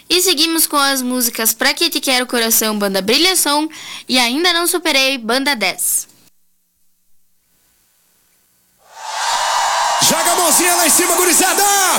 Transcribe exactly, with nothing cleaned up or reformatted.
E seguimos com as músicas Pra Que Te Quero Coração, banda Brilhação, e Ainda Não Superei, banda dez. Joga a mãozinha lá em cima, gurizada!